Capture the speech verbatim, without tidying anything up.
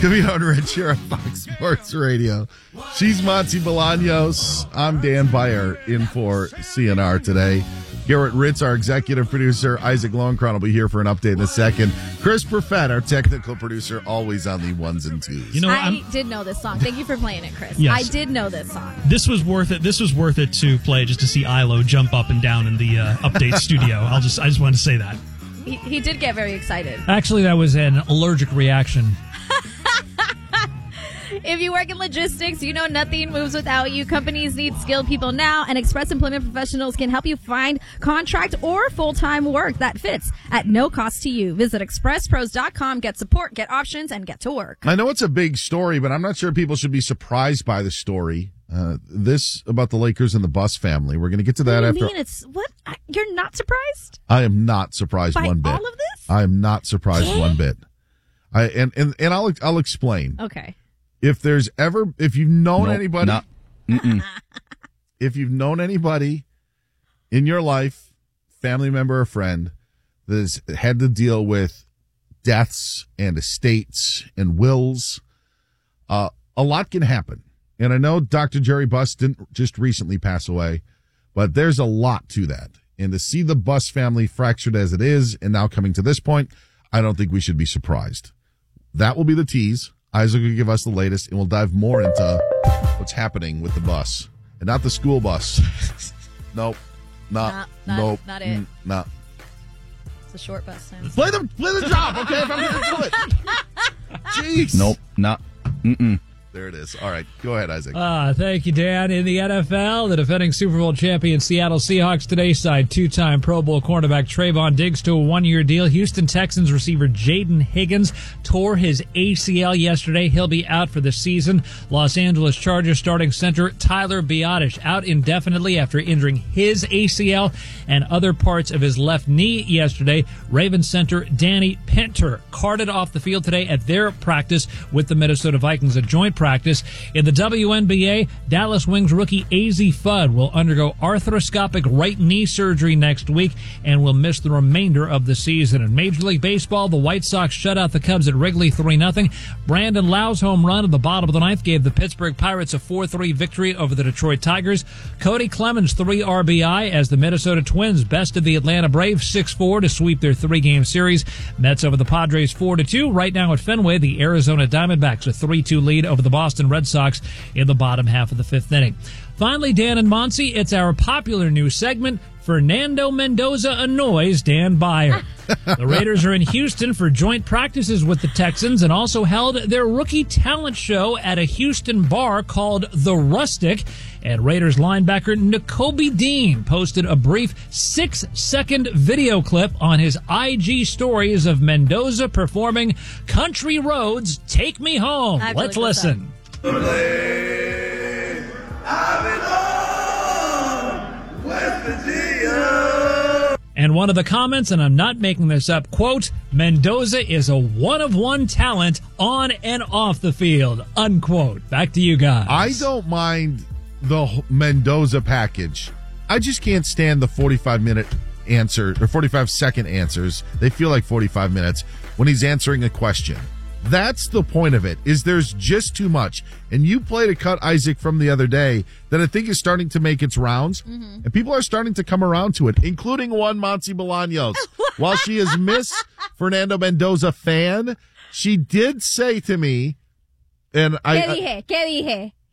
Covino and Rich here on Fox Sports Radio. She's Monty Bolaños. I'm Dan Beyer in for C N R today. Garrett Ritz, our executive producer. Isaac Lowenkron will be here for an update in a second. Chris Perfett, our technical producer, always on the ones and twos. You know, I I'm, did know this song. Thank you for playing it, Chris. Yes. I did know this song. This was worth it. This was worth it to play just to see Ilo jump up and down in the uh, update studio. I'll just, I just wanted to say that. He, he did get very excited. Actually, that was an allergic reaction. If you work in logistics, you know nothing moves without you. Companies need skilled people now, and Express Employment Professionals can help you find contract or full-time work that fits at no cost to you. Visit express pros dot com, get support, get options, and get to work. I know it's a big story, but I'm not sure people should be surprised by the story. Uh, this about the Lakers and the Bus family. We're going to get to that What do you after. mean? It's what? You're not surprised I am not surprised by one bit. all of this? I am not surprised one bit. I and and, and I'll I'll explain. Okay. If there's ever, if you've known Nope, anybody, not- Mm-mm. if you've known anybody in your life, family member or friend, that has had to deal with deaths and estates and wills, uh, a lot can happen. And I know Doctor Jerry Buss didn't just recently pass away, but there's a lot to that. And to see the Buss family fractured as it is and now coming to this point, I don't think we should be surprised. That will be the tease. Isaac will give us the latest, and we'll dive more into what's happening with the bus. And not the school bus. nope. Not, Not- not- nope. not it. Mm, not. It's a short bus now. Play the, play the drop, okay? If I'm going to do it. Jeez. Nope, not. Mm-mm. There it is. All right. Go ahead, Isaac. Ah, thank you, Dan. In the N F L, the defending Super Bowl champion Seattle Seahawks today signed two-time Pro Bowl cornerback Trayvon Diggs to a one-year deal. Houston Texans receiver Jaden Higgins tore his A C L yesterday. He'll be out for the season. Los Angeles Chargers starting center Tyler Biotish out indefinitely after injuring his A C L and other parts of his left knee yesterday. Ravens center Danny Pinter carted off the field today at their practice with the Minnesota Vikings, a joint practice. In the W N B A, Dallas Wings rookie A Z Fudd will undergo arthroscopic right knee surgery next week and will miss the remainder of the season. In Major League Baseball, the White Sox shut out the Cubs at Wrigley three nothing. Brandon Lau's home run at the bottom of the ninth gave the Pittsburgh Pirates a four three victory over the Detroit Tigers. Cody Clemens three R B I as the Minnesota Twins bested the Atlanta Braves six four to sweep their three-game series. Mets over the Padres four to two. Right now at Fenway, the Arizona Diamondbacks a three two lead over the Boston Red Sox in the bottom half of the fifth inning. Finally, Dan and Monty, it's our popular new segment, Fernando Mendoza Annoys Dan Beyer. The Raiders are in Houston for joint practices with the Texans and also held their rookie talent show at a Houston bar called The Rustic. And Raiders linebacker Nakobe Dean posted a brief six-second video clip on his I G stories of Mendoza performing Country Roads, Take Me Home. I have to Let's look this listen. And one of the comments, and I'm not making this up, quote, Mendoza is a one-of-one talent on and off the field, unquote. Back to you guys. I don't mind the Mendoza package. I just can't stand the forty-five minute answer or forty-five second answers. They feel like forty-five minutes when he's answering a question. That's the point of it, is there's just too much. And you played a cut, Isaac, from the other day that I think is starting to make its rounds. Mm-hmm. And people are starting to come around to it, including one Monty Bolaños. While she is Miss Fernando Mendoza fan, she did say to me, and I... ¿Qué dije? ¿Qué dije?